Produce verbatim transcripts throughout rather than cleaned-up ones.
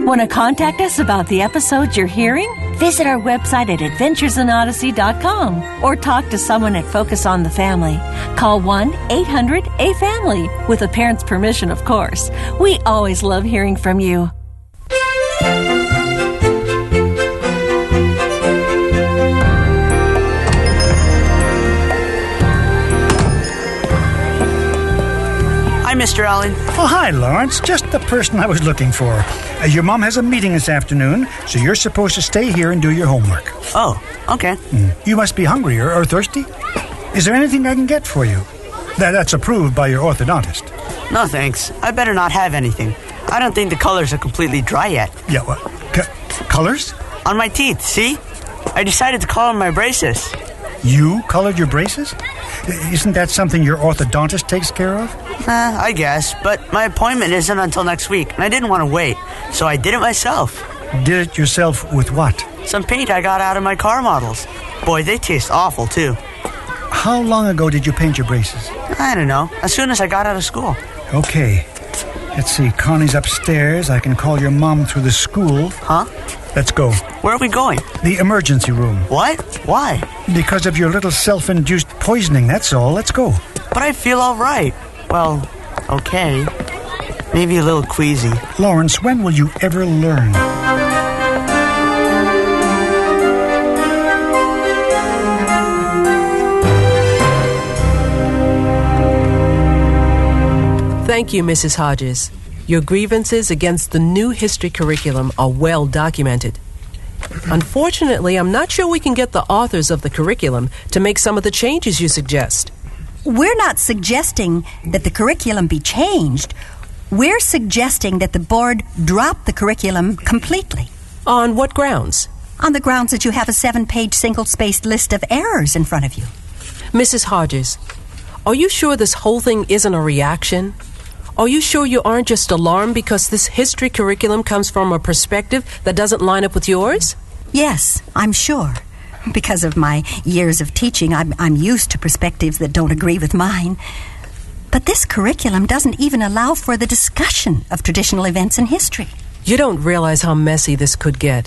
Want to contact us about the episodes you're hearing? Visit our website at adventures in odyssey dot com or talk to someone at Focus on the Family. Call one eight hundred A family, with a parent's permission, of course. We always love hearing from you. Hi, Mister Allen. Oh, hi, Lawrence. Just the person I was looking for. Uh, your mom has a meeting this afternoon, so you're supposed to stay here and do your homework. Oh, okay. Mm. You must be hungry or, or thirsty. Is there anything I can get for you? That, that's approved by your orthodontist. No, thanks. I better not have anything. I don't think the colors are completely dry yet. Yeah, what? C- colors? On my teeth, see? I decided to color my braces. You colored your braces? Isn't that something your orthodontist takes care of? Uh, I guess, but my appointment isn't until next week, and I didn't want to wait, so I did it myself. Did it yourself with what? Some paint I got out of my car models. Boy, they taste awful, too. How long ago did you paint your braces? I don't know. As soon as I got out of school. Okay. Let's see. Connie's upstairs. I can call your mom through the school. Huh? Let's go. Where are we going? The emergency room. What? Why? Because of your little self-induced poisoning, that's all. Let's go. But I feel all right. Well, okay. Maybe a little queasy. Lawrence, when will you ever learn? Thank you, Missus Hodges. Your grievances against the new history curriculum are well documented. Unfortunately, I'm not sure we can get the authors of the curriculum to make some of the changes you suggest. We're not suggesting that the curriculum be changed. We're suggesting that the board drop the curriculum completely. On what grounds? On the grounds that you have a seven-page single-spaced list of errors in front of you. Missus Hodges, are you sure this whole thing isn't a reaction? Are you sure you aren't just alarmed because this history curriculum comes from a perspective that doesn't line up with yours? Yes, I'm sure. Because of my years of teaching, I'm, I'm used to perspectives that don't agree with mine. But this curriculum doesn't even allow for the discussion of traditional events in history. You don't realize how messy this could get.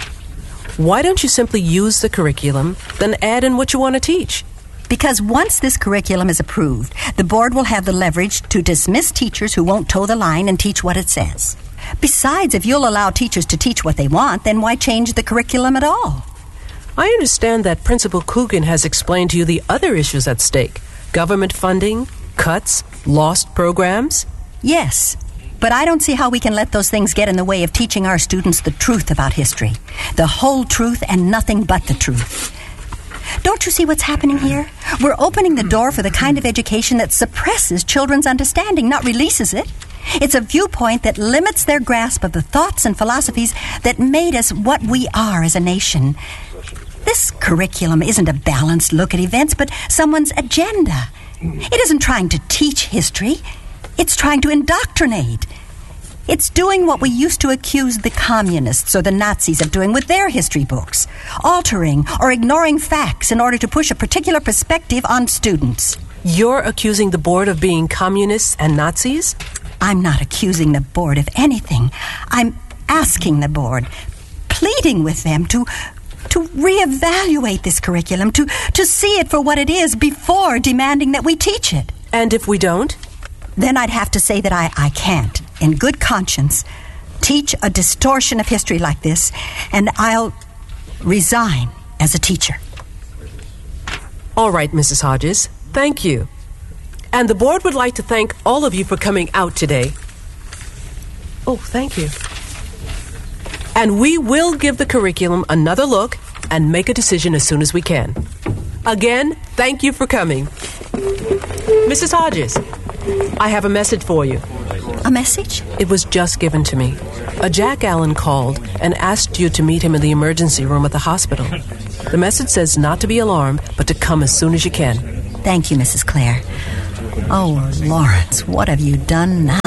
Why don't you simply use the curriculum, then add in what you want to teach? Because once this curriculum is approved, the board will have the leverage to dismiss teachers who won't toe the line and teach what it says. Besides, if you'll allow teachers to teach what they want, then why change the curriculum at all? I understand that Principal Coogan has explained to you the other issues at stake. Government funding, cuts, lost programs. Yes, but I don't see how we can let those things get in the way of teaching our students the truth about history. The whole truth and nothing but the truth. Don't you see what's happening here? We're opening the door for the kind of education that suppresses children's understanding, not releases it. It's a viewpoint that limits their grasp of the thoughts and philosophies that made us what we are as a nation. This curriculum isn't a balanced look at events, but someone's agenda. It isn't trying to teach history. It's trying to indoctrinate. It's doing what we used to accuse the communists or the Nazis of doing with their history books, altering or ignoring facts in order to push a particular perspective on students. You're accusing the board of being communists and Nazis? I'm not accusing the board of anything. I'm asking the board, pleading with them to to reevaluate this curriculum, to, to see it for what it is before demanding that we teach it. And if we don't? Then I'd have to say that I, I can't, in good conscience, teach a distortion of history like this, and I'll resign as a teacher. All right, Missus Hodges. Thank you. And the board would like to thank all of you for coming out today. Oh, thank you. And we will give the curriculum another look and make a decision as soon as we can. Again, thank you for coming. Missus Hodges, I have a message for you. A message? It was just given to me. A Jack Allen called and asked you to meet him in the emergency room at the hospital. The message says not to be alarmed, but to come as soon as you can. Thank you, Missus Clare. Oh, Lawrence, what have you done now?